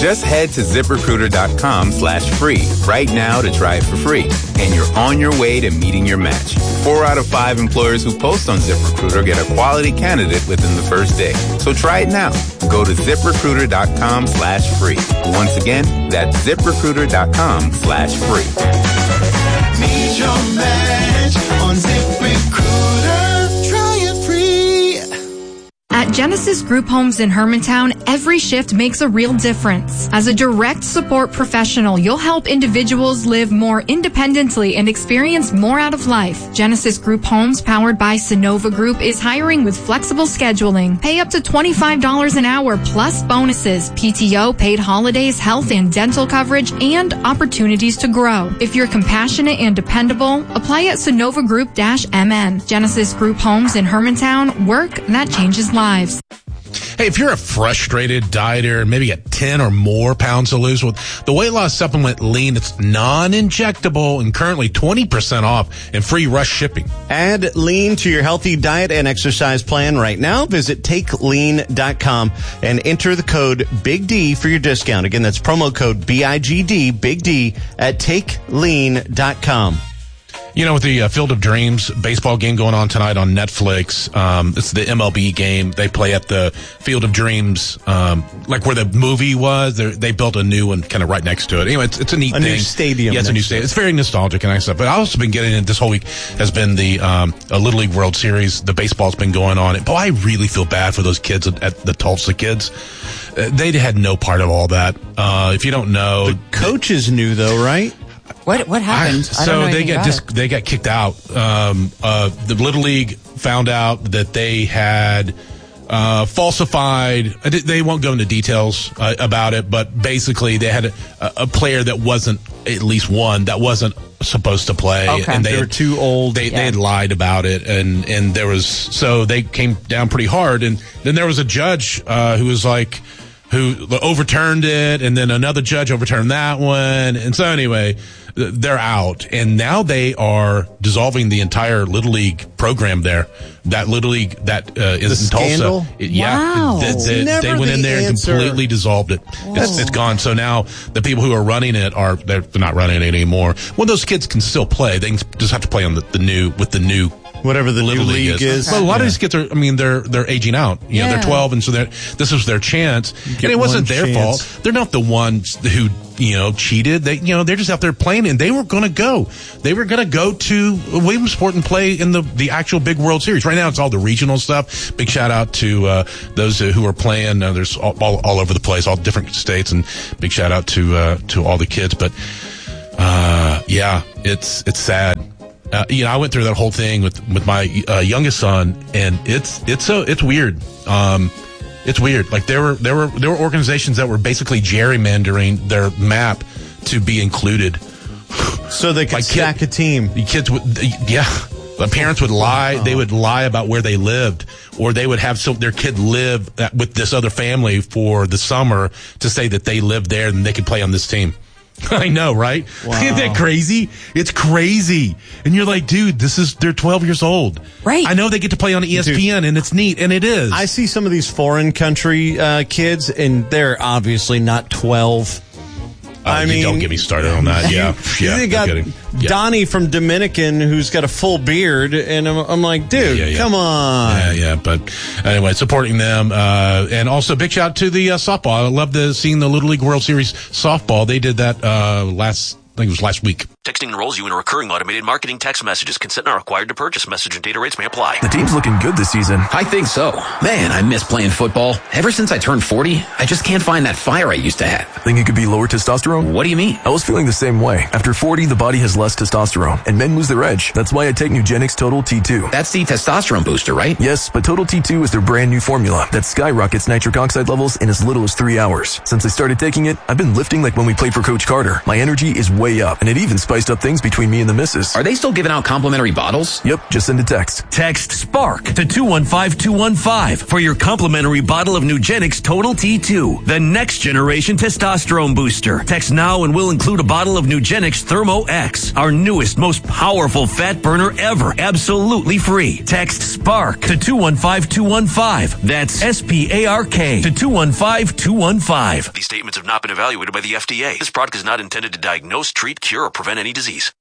Just head to ZipRecruiter.com/free right now to try it for free. And you're on your way to meeting your match. 4 out of 5 employers who post on ZipRecruiter get a quality candidate within the first day. So try it now. Go to ZipRecruiter.com/free. Once again, that's ZipRecruiter.com/free. Meet your match on ZipRecruiter. Try it free. At Genesis Group Homes in Hermantown, every shift makes a real difference. As a direct support professional, you'll help individuals live more independently and experience more out of life. Genesis Group Homes, powered by Sonova Group, is hiring with flexible scheduling. Pay up to $25 an hour plus bonuses, PTO, paid holidays, health and dental coverage, and opportunities to grow. If you're compassionate and dependable, apply at SonovaGroup-MN. Genesis Group Homes in Hermantown, work that changes lives. Hey, if you're a frustrated dieter, maybe got 10 or more pounds to lose, with the weight loss supplement Lean, it's non-injectable and currently 20% off and free rush shipping. Add Lean to your healthy diet and exercise plan right now. Visit TakeLean.com and enter the code Big D for your discount. Again, that's promo code BIGD, Big D, at TakeLean.com. You know, with the Field of Dreams baseball game going on tonight on Netflix, it's the MLB game. They play at the Field of Dreams, like where the movie was. They built a new one kind of right next to it. Anyway, it's a neat thing. A new stadium. Yeah, it's a new stadium. It's very nostalgic and nice stuff. But I've also been getting it this whole week has been the Little League World Series. The baseball's been going on. Boy, I really feel bad for those kids at the Tulsa kids. They had no part of all that. If you don't know. The coaches knew, though, right? What happened? They got kicked out. The Little League found out that they had falsified. They won't go into details about it, but basically they had a player that wasn't, at least one that wasn't supposed to play, okay. And they were too old. They had lied about it, and there was, so they came down pretty hard. And then there was a judge who overturned it, and then another judge overturned that one. And so anyway, they're out. And now they are dissolving the entire Little League program there. That Little League that is in Tulsa. Wow. They went in there and completely dissolved it. It's gone. So now the people who are running it they're not running it anymore. Well, those kids can still play. They can just have to play on the new whatever the Little new league is. But a lot of these kids they're aging out. You know, they're 12, and so this was their chance. And it wasn't their fault. They're not the ones who, cheated. They're just out there playing, and they were going to go. They were going to go to Williamsport and play in the actual big World Series. Right now, it's all the regional stuff. Big shout out to those who are playing. There's all over the place, all different states, and big shout out to all the kids. But it's sad. I went through that whole thing with my youngest son, and it's weird. It's weird. Like there were organizations that were basically gerrymandering their map to be included, so they could stack a team. The kids would, the parents would lie. They would lie about where they lived, or they would have their kid live with this other family for the summer to say that they lived there and they could play on this team. I know, right? Wow. Isn't that crazy? It's crazy. And you're like, dude, they're 12 years old. Right. I know they get to play on ESPN, and it's neat, and it is. I see some of these foreign country kids, and they're obviously not 12. Don't get me started on that. They got Donnie from Dominican who's got a full beard, and I'm like, dude, come on. Yeah. But anyway, supporting them. And also big shout out to the softball. I love seeing the Little League World Series softball. They did that last week. Texting enrolls you in a recurring automated marketing text messages. Consent not required to purchase. Message and data rates may apply. The team's looking good this season. I think so. Man, I miss playing football. Ever since I turned 40, I just can't find that fire I used to have. Think it could be lower testosterone? What do you mean? I was feeling the same way. After 40, the body has less testosterone, and men lose their edge. That's why I take Nugenix Total T2. That's the testosterone booster, right? Yes, but Total T2 is their brand new formula that skyrockets nitric oxide levels in as little as 3 hours. Since I started taking it, I've been lifting like when we played for Coach Carter. My energy is way up, and it even spiked spiced up things between me and the missus. Are they still giving out complimentary bottles? Yep, just send a text. Text SPARK to 215215 for your complimentary bottle of Nugenix Total T2, the next generation testosterone booster. Text now and we'll include a bottle of Nugenix Thermo X, our newest, most powerful fat burner ever, absolutely free. Text SPARK to 215215. That's SPARK to 215215. These statements have not been evaluated by the FDA. This product is not intended to diagnose, treat, cure, or prevent any disease.